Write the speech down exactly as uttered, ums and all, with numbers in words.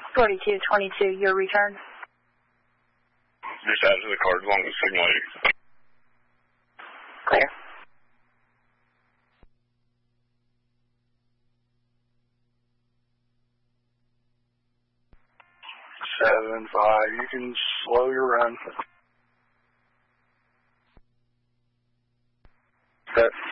forty-two twenty-two, your return. Just out to the card along the signal eight. Clear. Seven five, you can slow your run. Set.